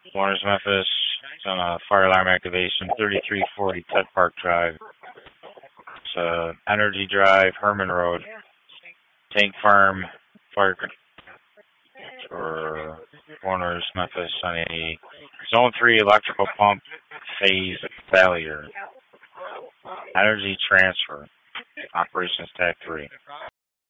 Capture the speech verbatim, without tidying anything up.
Warner's Memphis. It's on a fire alarm activation. thirty-three forty Ted Park Drive. It's uh, Energy Drive, Herman Road. Tank Farm Fire for Warner's Memphis on a Zone three electrical pump phase failure. Energy transfer. Operations Tag three.